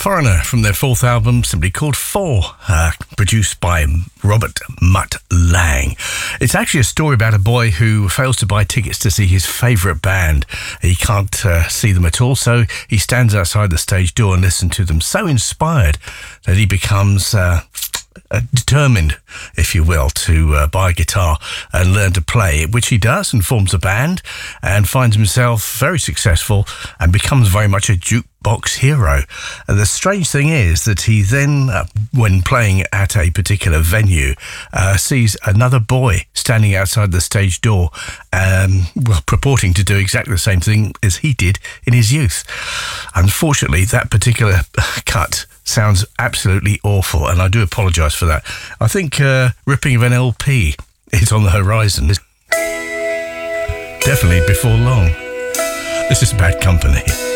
Foreigner from their fourth album, simply called Four, produced by Robert Mutt Lang. It's actually a story about a boy who fails to buy tickets to see his favourite band. He can't see them at all, so he stands outside the stage door and listens to them, so inspired that he becomes determined, if you will, to buy a guitar and learn to play, which he does, and forms a band and finds himself very successful and becomes very much a jukebox hero. And the strange thing is that he then, when playing at a particular venue, sees another boy standing outside the stage door, purporting to do exactly the same thing as he did in his youth. Unfortunately, that particular cut sounds absolutely awful, and I do apologise for that. I think ripping of an LP is on the horizon. Definitely before long. This is Bad Company.